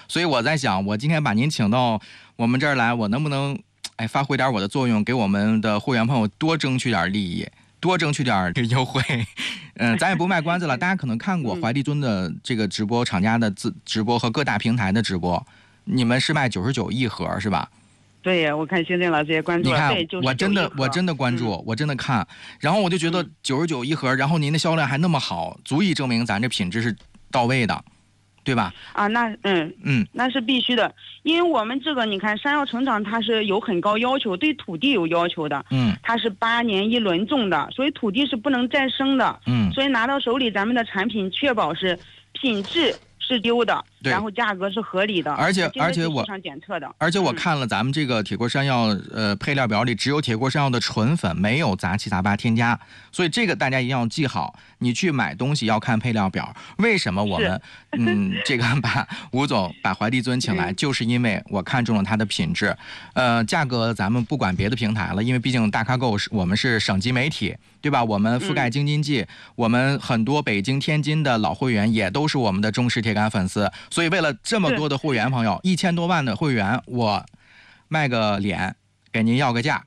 所以我在想，我今天把您请到我们这儿来，我能不能发挥点我的作用，给我们的会员朋友多争取点利益，多争取点优惠。咱也不卖关子了，大家可能看过怀帝尊的这个直播，厂家的直播和各大平台的直播，你们是卖99一盒是吧？ 对呀，我看星星老师也关注了。 你看，我真的关注，我真的看，然后我就觉得99一盒，然后您的销量还那么好，足以证明咱这品质是到位的，对吧？ 啊，那是必须的，因为我们这个你看山药成长它是有很高要求，对土地有要求的，它是8年一轮种的，所以土地是不能再生的，所以拿到手里咱们的产品确保是品质是丢的，然后价格是合理的， 而且我市场检测的， 而且我看了咱们这个铁锅山药配料表里只有铁锅山药的纯粉，没有杂七杂八添加，所以这个大家一定要记好，你去买东西要看配料表。为什么我们这个把吴总把怀帝尊请来，就是因为我看中了它的品质。价格咱们不管别的平台了，因为毕竟大咖购我们是省级媒体，对吧？我们覆盖京津冀，我们很多北京天津的老会员也都是我们的忠实铁杆粉丝，所以为了这么多的会员朋友，1000多万的会员，我卖个脸给您要个价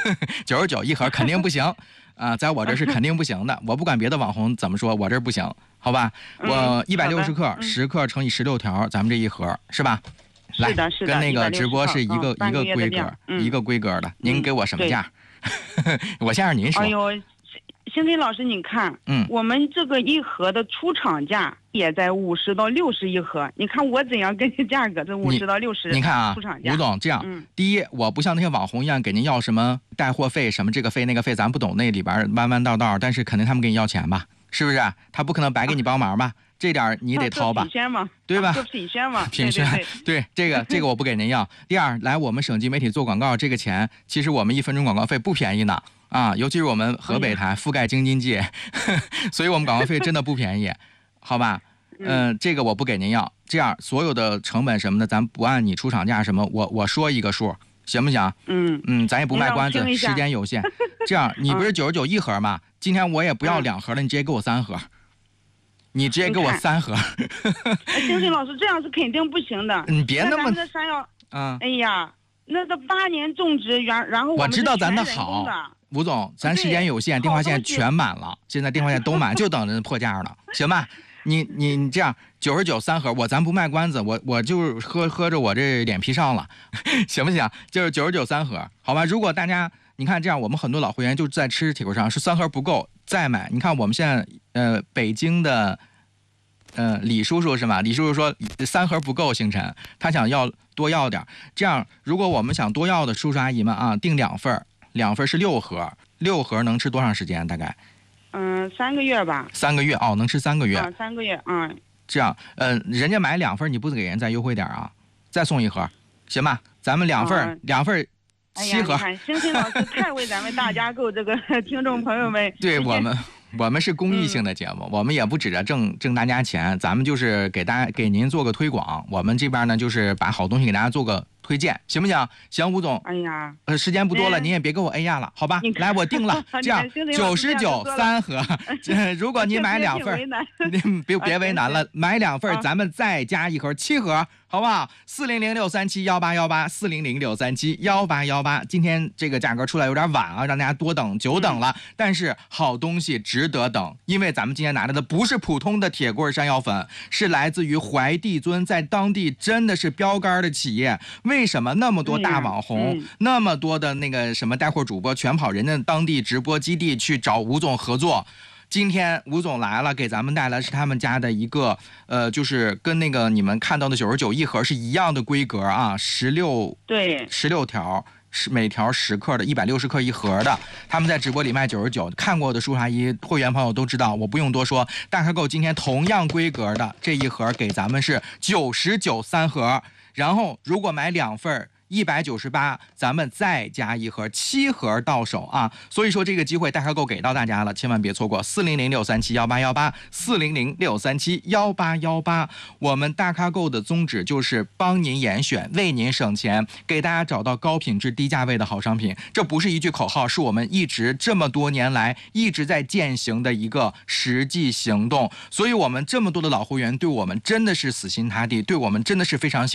，99一盒肯定不行啊，在我这是肯定不行的，我不管别的网红怎么说，我这不行，好吧？我160克，10克乘以16条，咱们这一盒是吧？来，跟那个直播是一个规格，一个规格的，您给我什么价？我先让您说。 哎呦，星星老师，你看，我们这个一盒的出厂价也在50到60一盒，你看我怎样根据价格，这50到60， 你看啊， 出厂价。 吴总这样，第一，我不像那些网红一样给您要什么带货费，什么这个费那个费，咱不懂那里边弯弯道道，但是肯定他们给你要钱吧，是不是？他不可能白给你帮忙吧？这点你得掏吧， 品宣嘛， 对吧？ 品宣嘛， 品宣，对这个我不给您要。第二，来我们省级媒体做广告，这个钱其实我们1分钟广告费不便宜呢啊，尤其是我们河北台覆盖京津冀，所以我们广告费真的不便宜，好吧？这个我不给您要。这样所有的成本什么的，咱不按你出厂价什么，我说一个数，行不行？咱也不卖关子，时间有限。这样你不是99一盒吗？今天我也不要2盒了，你直接给我3盒。你直接给我3盒。 星星老师，这样是肯定不行的。 你别那么。 咱们的山药，哎呀，那个8年种植，然后我知道咱的好，吴总，咱时间有限，电话线全满了，现在电话线都满，就等着破价了，行吧？你这样99 3盒，咱不卖关子，我就喝着我这脸皮上了，行不行？就是99 3盒，好吧？如果大家你看这样，我们很多老会员就在吃铁锅上，是3盒不够。再买，你看我们现在北京的李叔叔是吗？李叔叔说3盒不够，星辰他想要多要点。这样，如果我们想多要的叔叔阿姨们啊，订2份，2份是6盒，6盒能吃多长时间？大概 3个月吧。 3个月哦，能吃3个月。 3个月， 这样，人家买2份，你不给人再优惠点啊？再送1盒，行吧？咱们2份7盒。 哎呀，星星老师太为咱们大家购这个听众朋友们。 对我们是公益性的节目，我们也不指着挣大家钱，咱们就是给您做个推广。我们这边呢，就是把好东西给大家做个推荐，行不行？行，吴总。 哎呀， 时间不多了，您也别给我哎呀了，好吧？来，我定了，这样99 3盒。如果您买2份，您别为难了，买2份，咱们再加1盒，7盒。好不好？400-637-1818，400-637-1818。今天这个价格出来有点晚啊，让大家多等，久等了。但是好东西值得等，因为咱们今天拿来的不是普通的铁棍山药粉，是来自于怀帝尊，在当地真的是标杆的企业。为什么那么多大网红，那么多的那个什么带货主播，全跑人家当地直播基地去找吴总合作？今天吴总来了，给咱们带来是他们家的一个就是跟那个你们看到的99一盒是一样的规格啊，16条，每条10克的，160克一盒的。他们在直播里卖99，看过的叔叔阿姨会员朋友都知道，我不用多说。大咖购今天同样规格的这一盒给咱们是99 3盒，然后如果买2份198，咱们再加1盒，7盒到手啊！所以说这个机会大咖购给到大家了，千万别错过。400-637-1818，400-637-1818。我们大咖购的宗旨就是帮您严选，为您省钱，给大家找到高品质低价位的好商品。这不是一句口号，是我们一直这么多年来一直在践行的一个实际行动。所以我们这么多的老会员对我们真的是死心塌地，对我们真的是非常